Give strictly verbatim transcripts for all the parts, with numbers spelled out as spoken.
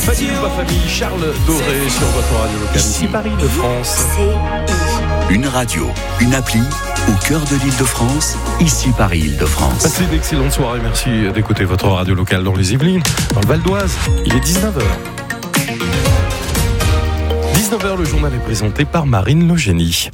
Famille ou pas famille, Charles Doré sur votre radio locale. Ici Paris de France. Une radio, une appli au cœur de l'Île-de-France, ici Paris-Île-de-France. Passez une excellente soirée, merci d'écouter votre radio locale dans les Yvelines, dans le Val d'Oise. Il est dix-neuf heures. dix-neuf heures, le journal est présenté par Marine Le Génie.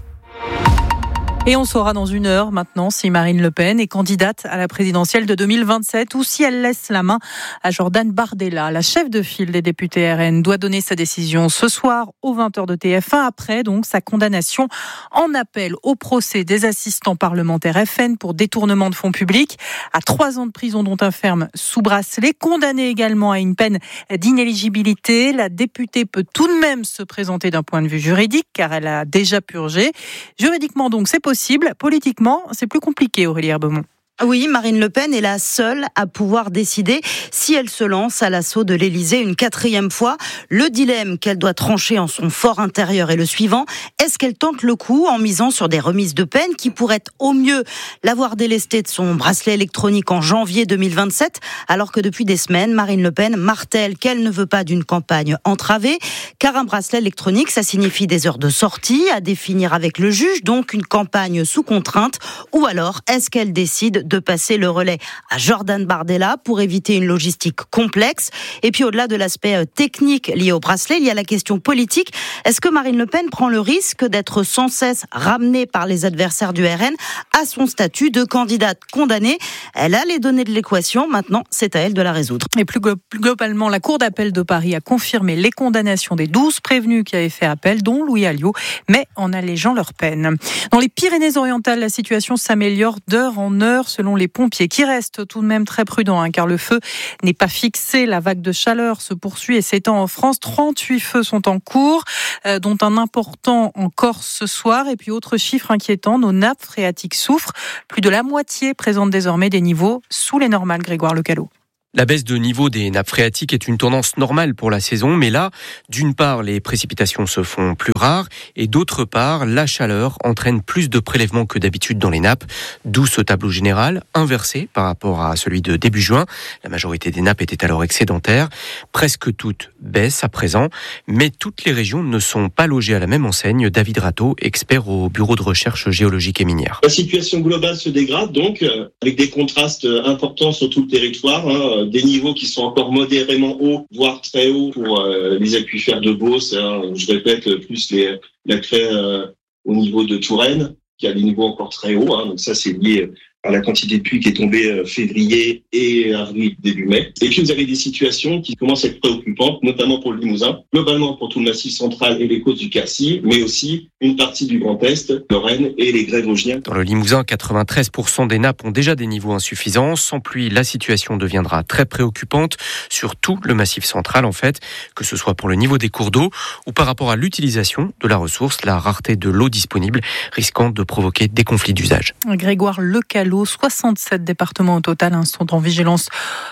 Et on saura dans une heure maintenant si Marine Le Pen est candidate à la présidentielle de deux mille vingt-sept ou si elle laisse la main à Jordan Bardella. La chef de file des députés R N doit donner sa décision ce soir aux vingt heures de T F un, après donc sa condamnation en appel au procès des assistants parlementaires F N pour détournement de fonds publics à trois ans de prison dont un ferme sous bracelet. Condamnée également à une peine d'inéligibilité, la députée peut tout de même se présenter d'un point de vue juridique car elle a déjà purgé. Juridiquement donc c'est possible. Possible. Politiquement, c'est plus compliqué, Aurélie Herbemont. Oui, Marine Le Pen est la seule à pouvoir décider si elle se lance à l'assaut de l'Élysée une quatrième fois. Le dilemme qu'elle doit trancher en son fort intérieur est le suivant. Est-ce qu'elle tente le coup en misant sur des remises de peine qui pourraient au mieux l'avoir délestée de son bracelet électronique en janvier deux mille vingt-sept, alors que depuis des semaines, Marine Le Pen martèle qu'elle ne veut pas d'une campagne entravée, car un bracelet électronique, ça signifie des heures de sortie à définir avec le juge, donc une campagne sous contrainte. Ou alors, est-ce qu'elle décide de passer le relais à Jordan Bardella pour éviter une logistique complexe? Et puis au-delà de l'aspect technique lié au bracelet, il y a la question politique. Est-ce que Marine Le Pen prend le risque d'être sans cesse ramenée par les adversaires du R N à son statut de candidate condamnée? Elle a les données de l'équation, maintenant c'est à elle de la résoudre. Et plus globalement, la Cour d'appel de Paris a confirmé les condamnations des douze prévenus qui avaient fait appel, dont Louis Alliot, mais en allégeant leur peine. Dans les Pyrénées-Orientales, la situation s'améliore d'heure en heure selon les pompiers, qui restent tout de même très prudents, hein, car le feu n'est pas fixé. La vague de chaleur se poursuit et s'étend en France. trente-huit feux sont en cours, euh, dont un important en Corse ce soir. Et puis, autre chiffre inquiétant, nos nappes phréatiques souffrent. Plus de la moitié présentent désormais des niveaux sous les normales, Grégoire Lecalot. La baisse de niveau des nappes phréatiques est une tendance normale pour la saison, mais là, d'une part, les précipitations se font plus rares et d'autre part, la chaleur entraîne plus de prélèvements que d'habitude dans les nappes, d'où ce tableau général inversé par rapport à celui de début juin. La majorité des nappes étaient alors excédentaires. Presque toutes baissent à présent, mais toutes les régions ne sont pas logées à la même enseigne. David Ratto, expert au Bureau de recherche géologique et minière. La situation globale se dégrade donc, avec des contrastes importants sur tout le territoire, hein. Des niveaux qui sont encore modérément hauts, voire très hauts pour euh, les aquifères de Beauce. Hein, je répète, plus les, la craie euh, au niveau de Touraine, qui a des niveaux encore très hauts. Hein, donc ça, c'est lié à la quantité de pluie qui est tombée euh, février et avril, début mai. Et puis vous avez des situations qui commencent à être préoccupantes, notamment pour le Limousin, globalement pour tout le Massif central et les côtes du Quercy, mais aussi une partie du Grand Est, Lorraine et les Grès vosgiens. Dans le Limousin, quatre-vingt-treize pour cent des nappes ont déjà des niveaux insuffisants. Sans pluie, la situation deviendra très préoccupante sur tout le Massif central, en fait, que ce soit pour le niveau des cours d'eau ou par rapport à l'utilisation de la ressource, la rareté de l'eau disponible, risquant de provoquer des conflits d'usage. Grégoire Lecalot, soixante-sept départements au total hein, sont en vigilance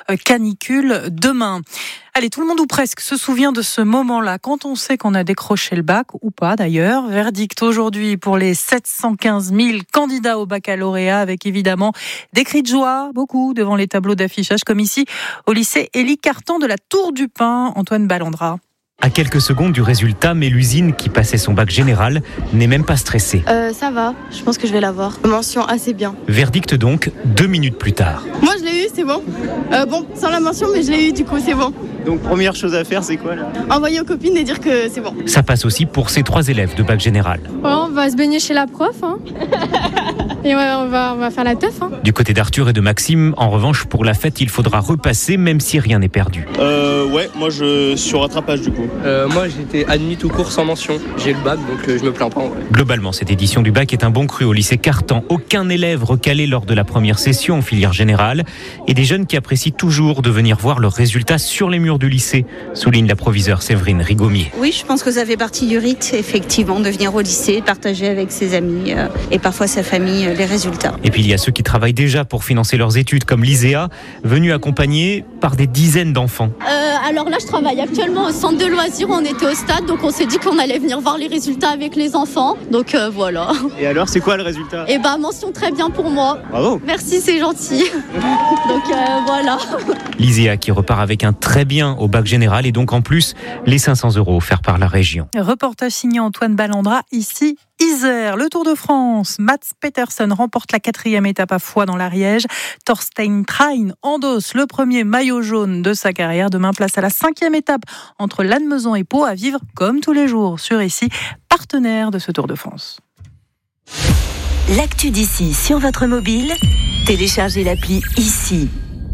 canicule demain. Allez, tout le monde ou presque se souvient de ce moment-là, quand on sait qu'on a décroché le bac, ou pas d'ailleurs. Verdict aujourd'hui pour les sept cent quinze mille candidats au baccalauréat, avec évidemment des cris de joie, beaucoup devant les tableaux d'affichage, comme ici au lycée Élie Cartan de la Tour du Pin. Antoine Ballandra. À quelques secondes du résultat, Mélusine, qui passait son bac général, n'est même pas stressée. Euh, ça va, je pense que je vais l'avoir. Mention assez bien. Verdict donc, deux minutes plus tard. Moi je l'ai eu, c'est bon. Euh, bon, sans la mention, mais je l'ai eu, du coup c'est bon. Donc première chose à faire, c'est quoi là ? Envoyer aux copines et dire que c'est bon. Ça passe aussi pour ces trois élèves de bac général. Ouais, on va se baigner chez la prof, hein. Et ouais, on va, on va faire la teuf. Hein. Du côté d'Arthur et de Maxime, en revanche, pour la fête, il faudra repasser, même si rien n'est perdu. Euh, ouais, moi je suis au rattrapage du coup. Euh, moi j'étais admis tout court sans mention. J'ai le bac, donc euh, je me plains pas en vrai. Globalement, cette édition du bac est un bon cru au lycée Cartan. Aucun élève recalé lors de la première session en filière générale. Et des jeunes qui apprécient toujours de venir voir leurs résultats sur les murs du lycée, souligne la proviseure Séverine Rigaumier. Oui, je pense que ça fait partie du rite, effectivement, de venir au lycée, partager avec ses amis euh, et parfois sa famille les résultats. Et puis il y a ceux qui travaillent déjà pour financer leurs études, comme l'I S E A, venus accompagnés par des dizaines d'enfants. Euh, alors là, je travaille actuellement au centre de loisirs. On était au stade, donc on s'est dit qu'on allait venir voir les résultats avec les enfants. Donc euh, voilà. Et alors, c'est quoi le résultat ? Et bah, mention très bien pour moi. Bravo. Merci, c'est gentil. Donc euh, voilà. L'I S E A qui repart avec un très bien au bac général et donc en plus les cinq cents euros offerts par la région. Reportage signé Antoine Ballandra, ici Isère. Le Tour de France, Mats Petersen remporte la quatrième étape à Foix dans l'Ariège. Torstein Trein endosse le premier maillot jaune de sa carrière. Demain, place à la cinquième étape entre Lannemezan et Pau, à vivre comme tous les jours sur ici, partenaire de ce Tour de France. L'actu d'ici sur votre mobile, téléchargez l'appli ici.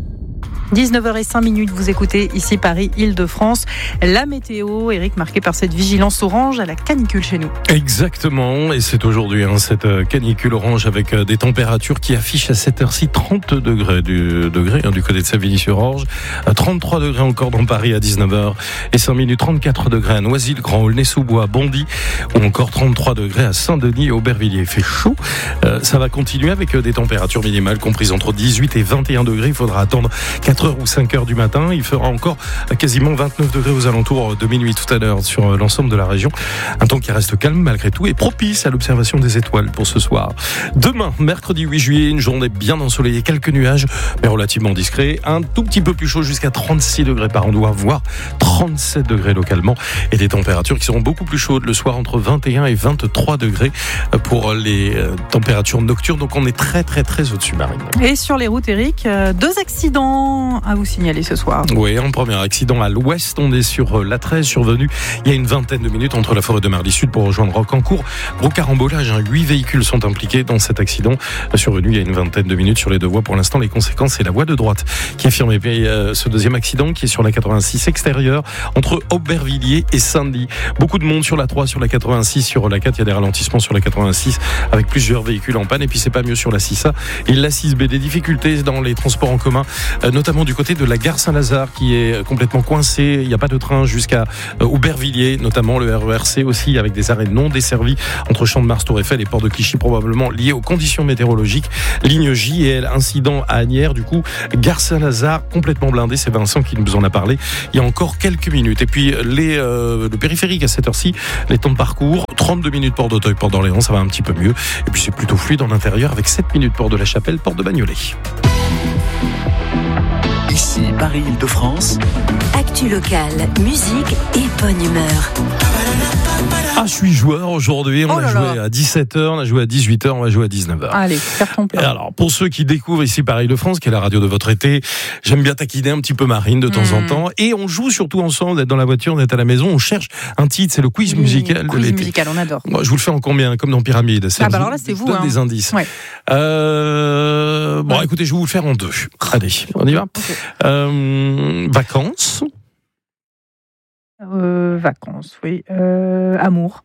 dix-neuf heures cinq, vous écoutez ici Paris, Île-de-France. La météo, Eric, marquée par cette vigilance orange à la canicule chez nous. Exactement, et c'est aujourd'hui hein, cette canicule orange avec des températures qui affichent à cette heure-ci trente degrés du, degrés, hein, du côté de Savigny-sur-Orge, trente-trois degrés encore dans Paris à dix-neuf heures et cinq minutes, trente-quatre degrés à Noisy-le-Grand, Aulnay-sous-Bois, Bondy, ou encore trente-trois degrés à Saint-Denis et Aubervilliers. Il fait chaud, euh, ça va continuer avec des températures minimales comprises entre dix-huit et vingt et un degrés. Il faudra attendre quatre heures ou cinq heures du matin. Il fera encore quasiment vingt-neuf degrés aux alentours de minuit tout à l'heure sur l'ensemble de la région. Un temps qui reste calme malgré tout et propice à l'observation des étoiles pour ce soir. Demain, mercredi huit juillet, une journée bien ensoleillée, quelques nuages, mais relativement discrets. Un tout petit peu plus chaud jusqu'à trente-six degrés par endroit, voire trente-sept degrés localement. Et des températures qui seront beaucoup plus chaudes le soir, entre vingt et un et vingt-trois degrés pour les températures nocturnes. Donc on est très très très au-dessus, Marine. Et sur les routes, Eric, deux accidents à vous signaler ce soir. Oui, un premier accident à l'ouest. On est sur l'A treize, survenu il y a une vingtaine de minutes entre la forêt de Marly Sud pour rejoindre Rocancourt. Gros carambolage, hein. Huit véhicules sont impliqués dans cet accident survenu il y a une vingtaine de minutes sur les deux voies. Pour l'instant, les conséquences, c'est la voie de droite qui est fermée. Et euh, ce deuxième accident qui est sur la quatre-vingt-six extérieure entre Aubervilliers et Saint-Denis. Beaucoup de monde sur la trois, sur la quatre-vingt-six, sur la quatre. Il y a des ralentissements sur la quatre-vingt-six avec plusieurs véhicules en panne. Et puis c'est pas mieux sur la six A et la six B. Des difficultés dans les transports en commun, euh, notamment du côté de la gare Saint-Lazare qui est complètement coincée. Il n'y a pas de train jusqu'à euh, Aubervilliers, notamment le R E R C aussi avec des arrêts non desservis entre Champ de Mars, Tour Eiffel et Port de Clichy, probablement liés aux conditions météorologiques. Ligne J et L, incident à Asnières, du coup, gare Saint-Lazare complètement blindée. C'est Vincent qui nous en a parlé il y a encore quelques minutes. Et puis les, euh, le périphérique à cette heure-ci, les temps de parcours, trente-deux minutes Port d'Auteuil, Port d'Orléans, ça va un petit peu mieux. Et puis c'est plutôt fluide en intérieur avec sept minutes Port de la Chapelle, Port de Bagnolet. Ici, Paris, Île-de-France. Actu locale, musique et bonne humeur. Ah, je suis joueur aujourd'hui. On oh a joué là. à dix-sept heures, on a joué à dix-huit heures, on va jouer à dix-neuf heures. Allez, carton plein. Alors, pour ceux qui découvrent ici Paris Île-de-France, qui est la radio de votre été, j'aime bien taquiner un petit peu Marine de temps mmh. en temps. Et on joue surtout ensemble, on est dans la voiture, on est à la maison, on cherche un titre, c'est le quiz mmh, musical quiz de l'été. musical, on adore. Moi, je vous le fais en combien, comme dans Pyramide. Ah bah alors là, c'est vous. Donne hein. des indices. Ouais. Euh, bon, ouais. écoutez, je vais vous le faire en deux. Allez, on y va. Okay. Euh, vacances. Euh, vacances, oui. Euh, amour.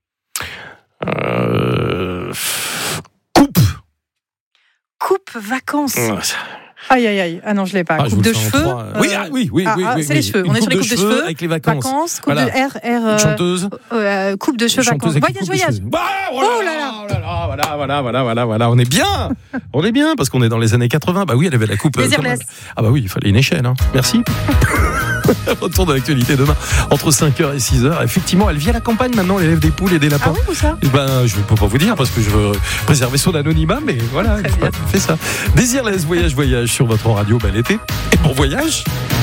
Euh, coupe. Coupe, vacances. Ouais. Aïe, aïe, aïe. Ah non, je l'ai pas. Ah, coupe de cheveux. Euh... Oui, ah, oui, oui, ah, oui, ah, oui. C'est oui. les cheveux. Une On est sur les de coupes de cheveux. Avec les vacances. Vacances, coupe voilà. de R, R. Euh, chanteuse. Euh, coupe de cheveux, vacances. Voyage, voyage. Bah, oh, oh là là. Voilà, voilà, voilà, voilà, voilà. On est bien. On est bien parce qu'on est dans les années quatre-vingts. Bah oui, elle avait la coupe. Les euh, ah bah oui, il fallait une échelle. Hein. Merci. Retour de l'actualité demain entre cinq heures et six heures. Effectivement, elle vit à la campagne maintenant, elle élève des poules et des lapins. Ah oui, où ça ? Et ben, je ne peux pas vous dire parce que je veux préserver son anonymat, mais voilà, elle fait ça. Désirless, voyage, voyage sur votre radio, bel été. Et bon voyage.